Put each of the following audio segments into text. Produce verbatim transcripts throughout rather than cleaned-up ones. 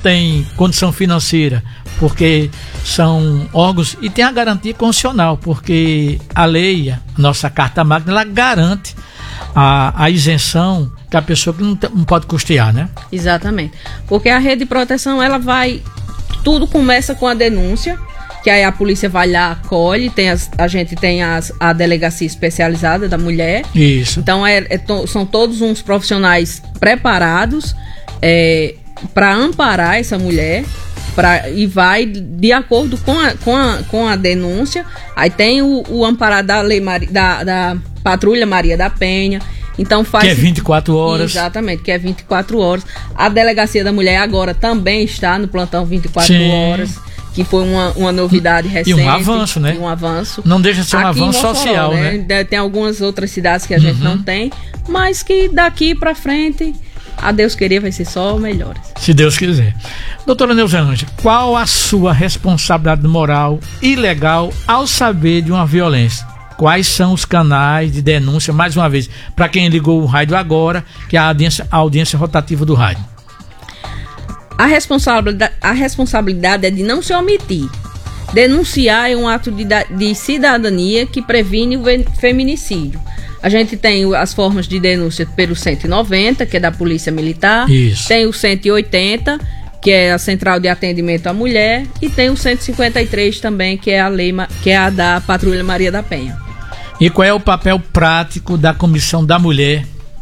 tem condição financeira, porque são órgãos, e tem a garantia constitucional, porque a lei, a nossa Carta Magna, ela garante a, a isenção que a pessoa que não, não pode custear, né? Exatamente. Porque a rede de proteção, ela vai... Tudo começa com a denúncia, que aí a polícia vai lá, acolhe, tem as, a gente tem as, a delegacia especializada da mulher. Isso. Então, é, é to, são todos uns profissionais preparados é, para amparar essa mulher, pra, e vai de acordo com a, com a, com a denúncia. Aí tem o, o amparado da, lei, da, da Patrulha Maria da Penha. Então faz... Que é vinte e quatro horas. Exatamente, que é vinte e quatro horas. A Delegacia da Mulher agora também está no plantão vinte e quatro Sim. horas, que foi uma, uma novidade recente. E um avanço, né? E um avanço. Não deixa de ser um aqui avanço Mossoró, social, né? né? Tem algumas outras cidades que a gente uhum. não tem, mas que daqui para frente, a Deus querer, vai ser só melhores. Se Deus quiser. Doutora Neuza Ângela, qual a sua responsabilidade moral e legal ao saber de uma violência? Quais são os canais de denúncia, mais uma vez, para quem ligou o rádio agora, que é a audiência, a audiência rotativa do rádio? A responsabilidade, a responsabilidade é de não se omitir. Denunciar é um ato de, de cidadania que previne o feminicídio. A gente tem as formas de denúncia pelo cento e noventa, que é da Polícia Militar. Isso. Tem o cento e oitenta, que é a Central de Atendimento à Mulher. E tem o cento e cinquenta e três também, que é a, lei, que é a da Patrulha Maria da Penha. E qual é o papel prático da Comissão da Mulher,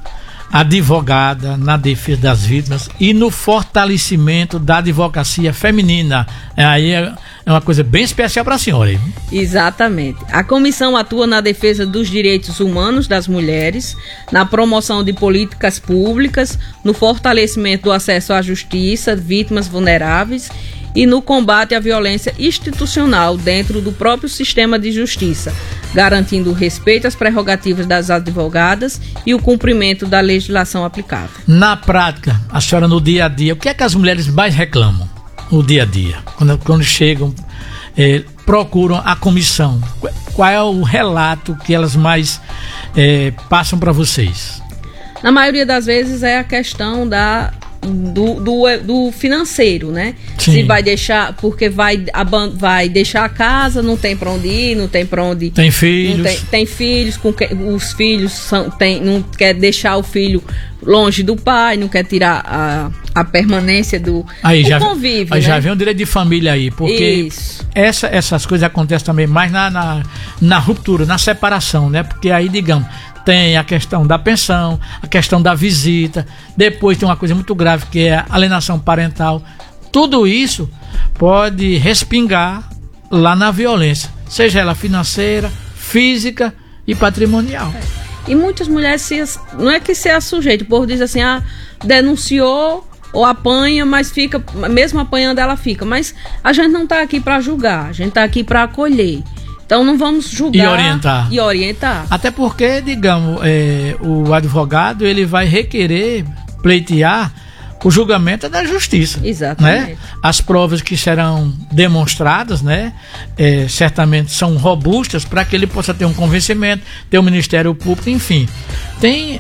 advogada na defesa das vítimas e no fortalecimento da advocacia feminina? Aí é uma coisa bem especial para a senhora. Hein? Exatamente. A comissão atua na defesa dos direitos humanos das mulheres, na promoção de políticas públicas, no fortalecimento do acesso à justiça, vítimas vulneráveis e no combate à violência institucional dentro do próprio sistema de justiça, garantindo o respeito às prerrogativas das advogadas e o cumprimento da legislação aplicável. Na prática, a senhora, no dia a dia, o que é que as mulheres mais reclamam no dia a dia? Quando, quando chegam, eh, procuram a comissão, qual é o relato que elas mais eh, passam para vocês? Na maioria das vezes é a questão da... Do, do, do financeiro, né? Sim. Se vai deixar, porque vai, vai deixar a casa, não tem pra onde ir, não tem pra onde... Tem filhos. Tem, tem filhos, com que, os filhos são, tem, não quer deixar o filho longe do pai, não quer tirar a, a permanência do aí já, convívio, aí né? Já vem o direito de família aí, porque essa, essas coisas acontecem também mais na, na, na ruptura, na separação, né? Porque aí, digamos... Tem a questão da pensão, a questão da visita, depois tem uma coisa muito grave que é a alienação parental. Tudo isso pode respingar lá na violência, seja ela financeira, física e patrimonial. É. E muitas mulheres, se, não é que se assujeitam, o povo diz assim, ah, denunciou ou apanha, mas fica, mesmo apanhando ela fica. Mas a gente não está aqui para julgar, a gente está aqui para acolher. Então não vamos julgar e orientar. E orientar. Até porque, digamos, é, o advogado ele vai requerer pleitear o julgamento da justiça. Exatamente. Né? As provas que serão demonstradas, né, é, certamente são robustas para que ele possa ter um convencimento, ter o Ministério Público, enfim. Tem...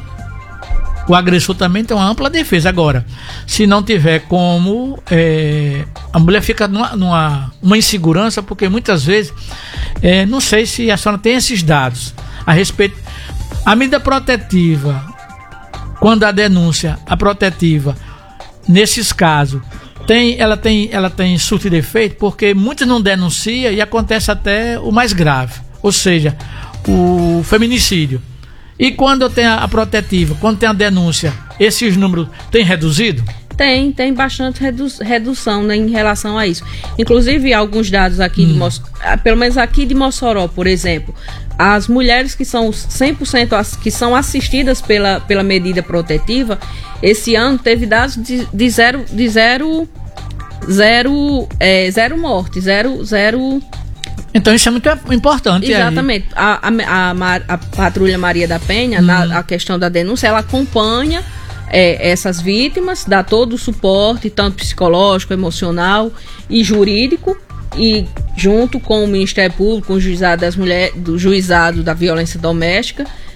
O agressor também tem uma ampla defesa. Agora, se não tiver como, é, a mulher fica numa, numa uma insegurança, porque muitas vezes, é, não sei se a senhora tem esses dados a respeito. A medida protetiva, quando a denúncia, a protetiva, nesses casos, tem, ela tem, ela tem surto de efeito, porque muitos não denunciam e acontece até o mais grave, ou seja, o feminicídio. E quando eu tenho a protetiva, quando tem a denúncia, esses números têm reduzido? Tem, tem bastante redu- redução, né, em relação a isso. Inclusive, alguns dados aqui, hum. de Moss- pelo menos aqui de Mossoró, por exemplo, as mulheres que são cem por cento as, que são assistidas pela, pela medida protetiva, esse ano teve dados de, de zero, de zero, zero, é, zero morte, zero, zero... Então isso é muito importante. Exatamente. A, a, a, a Patrulha Maria da Penha, hum. na a questão da denúncia, ela acompanha é, essas vítimas, dá todo o suporte, tanto psicológico, emocional e jurídico, e junto com o Ministério Público, com o Juizado das Mulheres, do Juizado da Violência Doméstica,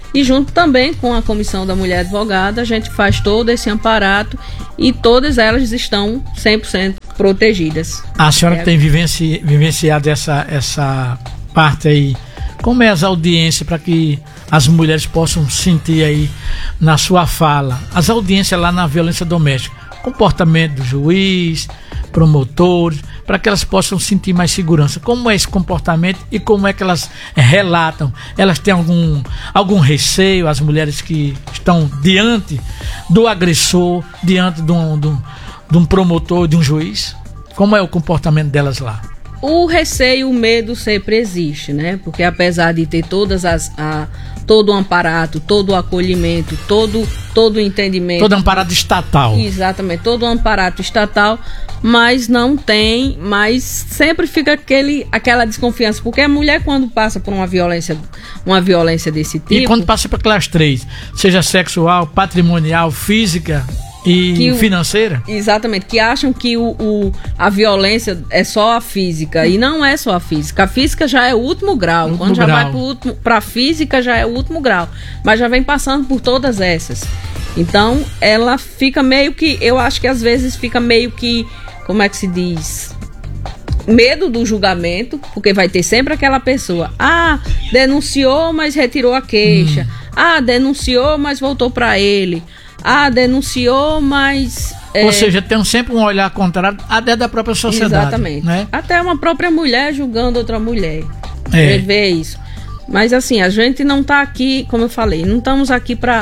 E junto também com a Comissão da Mulher Advogada, a gente faz todo esse amparato e todas elas estão cem por cento protegidas. A senhora é. que tem vivenci, vivenciado essa, essa parte aí, como é as audiências para que as mulheres possam sentir aí na sua fala, as audiências lá na violência doméstica, comportamento do juiz, promotores, para que elas possam sentir mais segurança. Como é esse comportamento e como é que elas relatam? Elas têm algum, algum receio, as mulheres que estão diante do agressor, diante de um, de um, de um promotor, de um juiz? Como é o comportamento delas lá? O receio, o medo sempre existe, né? Porque apesar de ter todas as a, todo o amparato, todo o acolhimento, todo todo o entendimento, todo o amparato estatal. Exatamente, todo o amparato estatal, mas não tem, mas sempre fica aquele aquela desconfiança, porque a mulher quando passa por uma violência, uma violência desse tipo, e quando passa por aquelas três, seja sexual, patrimonial, física e o, financeira? Exatamente, que acham que o, o, a violência é só a física, e não é só a física. A física já é o último grau, último quando já grau. vai para a física já é o último grau, mas já vem passando por todas essas. Então ela fica meio que, eu acho que às vezes fica meio que, como é que se diz, medo do julgamento, porque vai ter sempre aquela pessoa, ah, denunciou, mas retirou a queixa, hum. ah, denunciou, mas voltou para ele, ah, denunciou, mas... Ou é... seja, tem sempre um olhar contrário até da própria sociedade. Exatamente. Né? Até uma própria mulher julgando outra mulher. É. Vê isso. Mas assim, a gente não está aqui, como eu falei, não estamos aqui para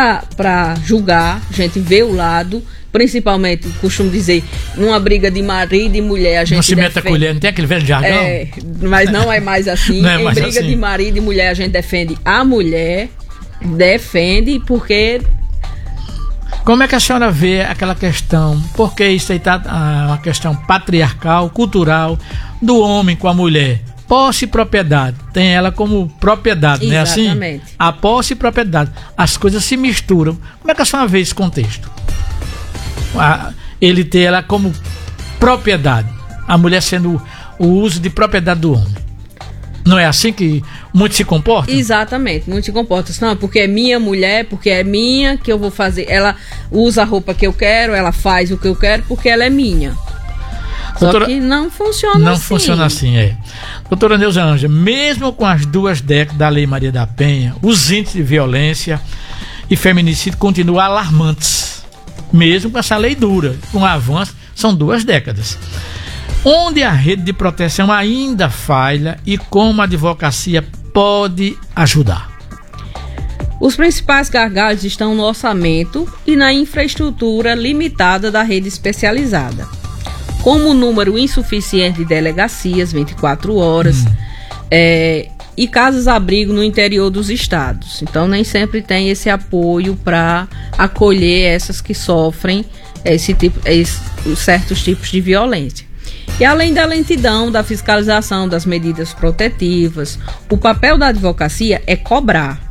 julgar, a gente vê o lado, principalmente, costumo dizer, numa briga de marido e mulher, a gente não se meta defende... a colher, não tem aquele velho jargão? É, mas não é mais assim. Não é em mais briga assim. de marido e mulher, a gente defende a mulher, defende porque... Como é que a senhora vê aquela questão, porque isso aí está ah, uma questão patriarcal, cultural, do homem com a mulher? Posse e propriedade, tem ela como propriedade, não é assim? Exatamente. A posse e propriedade, as coisas se misturam. Como é que a senhora vê esse contexto? A, ele ter ela como propriedade, a mulher sendo o uso de propriedade do homem. Não é assim que muitos se comportam? Exatamente, muitos se comportam. Não, porque é minha mulher, porque é minha, que eu vou fazer. Ela usa a roupa que eu quero, ela faz o que eu quero, porque ela é minha. Doutora, só que não funciona não assim. Não funciona assim, é. Doutora Neuza Ângela, mesmo com as duas décadas da Lei Maria da Penha, os índices de violência e feminicídio continuam alarmantes. Mesmo com essa lei dura, com o avanço, são duas décadas. Onde a rede de proteção ainda falha e como a advocacia pode ajudar? Os principais gargalos estão no orçamento e na infraestrutura limitada da rede especializada, como o número insuficiente de delegacias, vinte e quatro horas, hum. é, e casas-abrigo no interior dos estados. Então nem sempre tem esse apoio para acolher essas que sofrem esse tipo, esse, certos tipos de violência. E além da lentidão da fiscalização das medidas protetivas, o papel da advocacia é cobrar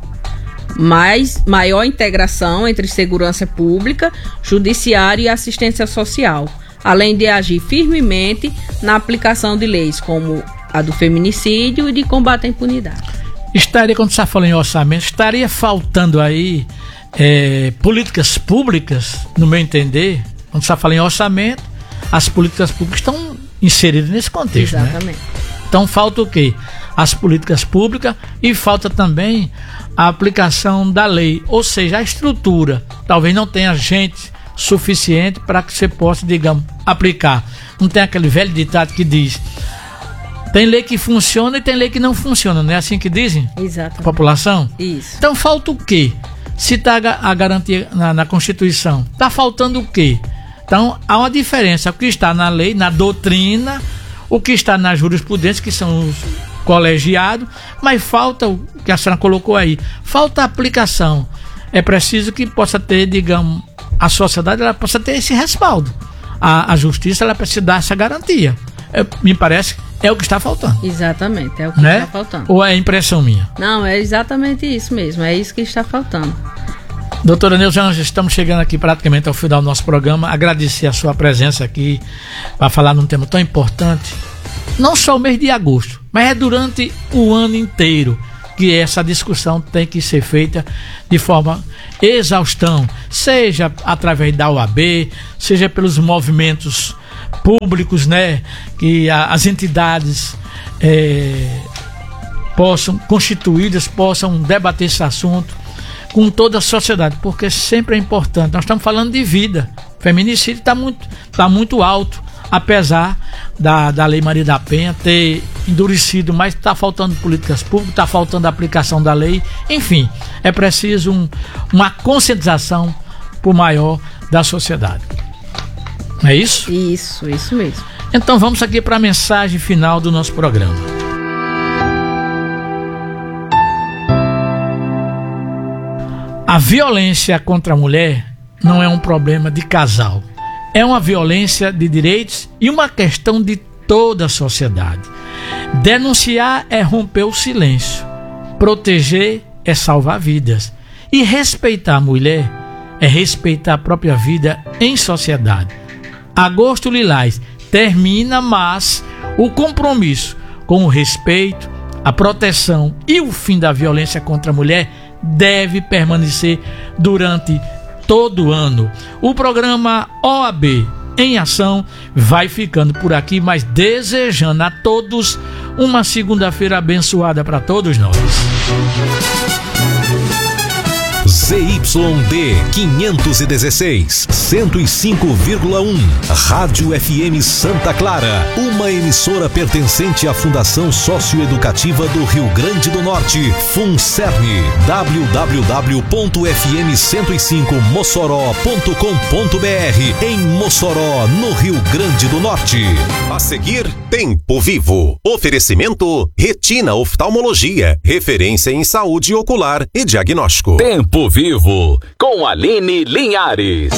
mais, maior integração entre segurança pública, judiciário e assistência social, além de agir firmemente na aplicação de leis como a do feminicídio e de combate à impunidade. Estaria, quando você fala em orçamento, estaria faltando aí é, políticas públicas, no meu entender, quando você fala em orçamento, as políticas públicas estão inseridas nesse contexto. Exatamente. Né? Então falta o quê? As políticas públicas e falta também a aplicação da lei, ou seja, a estrutura. Talvez não tenha gente suficiente para que você possa, digamos, aplicar. Não tem aquele velho ditado que diz: tem lei que funciona e tem lei que não funciona, não é assim que dizem? Exatamente. A população? Isso. Então falta o quê? Se está a garantia na, na Constituição, está faltando o quê? Então há uma diferença, o que está na lei, na doutrina, o que está na jurisprudência, que são os colegiados, mas falta o que a senhora colocou aí, falta a aplicação. É preciso que possa ter, digamos, a sociedade ela possa ter esse respaldo. A, a justiça ela precisa dar essa garantia. É, me parece é o que está faltando. Exatamente, é o que né? está faltando. Ou é impressão minha? Não, é exatamente isso mesmo, é isso que está faltando. Doutora Neuza Ângela, estamos chegando aqui praticamente ao final do nosso programa. Agradecer a sua presença aqui para falar num tema tão importante. Não só o mês de agosto, mas é durante o ano inteiro que essa discussão tem que ser feita de forma exaustão, seja através da O A B, seja pelos movimentos públicos, né, que a, as entidades é, possam, constituídas, possam debater esse assunto com toda a sociedade, porque sempre é importante. Nós estamos falando de vida. O feminicídio está muito, tá muito alto, apesar da, da Lei Maria da Penha ter endurecido, mas está faltando políticas públicas, está faltando a aplicação da lei. Enfim, é preciso um, uma conscientização por maior da sociedade. Não é isso? Isso, isso mesmo. Então vamos aqui para a mensagem final do nosso programa. A violência contra a mulher não é um problema de casal. É uma violência de direitos e uma questão de toda a sociedade. Denunciar é romper o silêncio. Proteger é salvar vidas. E respeitar a mulher é respeitar a própria vida em sociedade. Agosto Lilás termina, mas o compromisso com o respeito, a proteção e o fim da violência contra a mulher deve permanecer durante todo o ano. O programa O A B em Ação vai ficando por aqui, mas desejando a todos uma segunda-feira abençoada para todos nós. Z Y D quinhentos e dezesseis, cento e cinco vírgula um, Rádio F M Santa Clara, uma emissora pertencente à Fundação Socioeducativa do Rio Grande do Norte, FUNCERN, w w w ponto f m cento e cinco mossoró ponto com ponto b r, em Mossoró, no Rio Grande do Norte. A seguir, Tempo Vivo. Oferecimento Retina Oftalmologia, referência em saúde ocular e diagnóstico. Tempo Vivo, com Aline Linhares.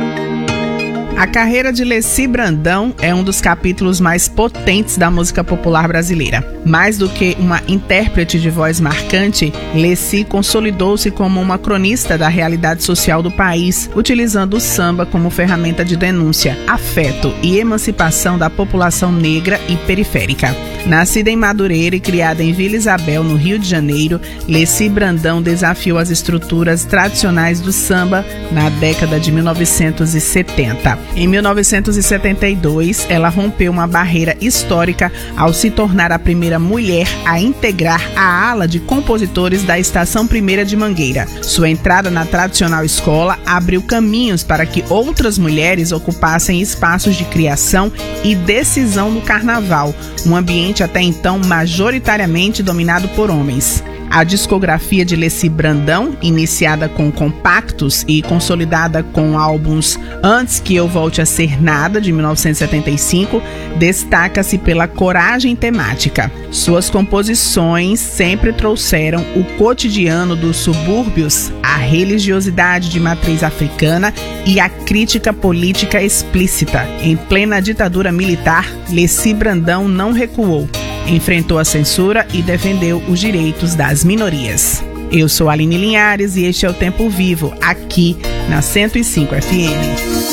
A carreira de Leci Brandão é um dos capítulos mais potentes da música popular brasileira. Mais do que uma intérprete de voz marcante, Leci consolidou-se como uma cronista da realidade social do país, utilizando o samba como ferramenta de denúncia, afeto e emancipação da população negra e periférica. Nascida em Madureira e criada em Vila Isabel, no Rio de Janeiro, Leci Brandão desafiou as estruturas tradicionais do samba na década de mil novecentos e setenta. Em mil novecentos e setenta e dois, ela rompeu uma barreira histórica ao se tornar a primeira mulher a integrar a ala de compositores da Estação Primeira de Mangueira. Sua entrada na tradicional escola abriu caminhos para que outras mulheres ocupassem espaços de criação e decisão no carnaval, um ambiente até então majoritariamente dominado por homens. A discografia de Leci Brandão, iniciada com compactos e consolidada com álbuns Antes que Eu Volte a Ser Nada, de mil novecentos e setenta e cinco, destaca-se pela coragem temática. Suas composições sempre trouxeram o cotidiano dos subúrbios, a religiosidade de matriz africana e a crítica política explícita. Em plena ditadura militar, Leci Brandão não recuou. Enfrentou a censura e defendeu os direitos das minorias. Eu sou Aline Linhares e este é o Tempo Vivo, aqui na cento e cinco F M.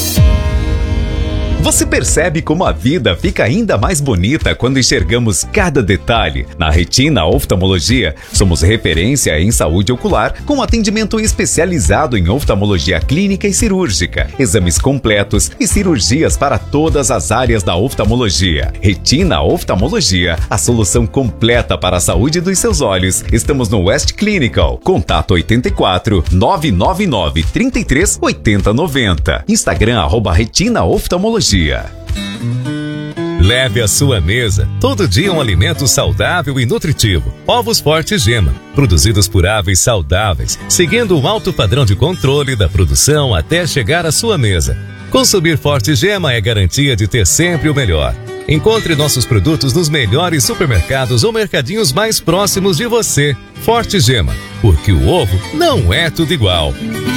Você percebe como a vida fica ainda mais bonita quando enxergamos cada detalhe? Na Retina Oftalmologia, somos referência em saúde ocular, com atendimento especializado em oftalmologia clínica e cirúrgica, exames completos e cirurgias para todas as áreas da oftalmologia. Retina Oftalmologia, a solução completa para a saúde dos seus olhos. Estamos no West Clinical. Contato oito quatro, nove nove nove, três três, oito zero nove zero. Instagram, arroba Retina Oftalmologia. Leve à sua mesa todo dia um alimento saudável e nutritivo. Ovos Forte Gema, produzidos por aves saudáveis, seguindo um alto padrão de controle da produção até chegar à sua mesa. Consumir Forte Gema é garantia de ter sempre o melhor. Encontre nossos produtos nos melhores supermercados ou mercadinhos mais próximos de você. Forte Gema, porque o ovo não é tudo igual.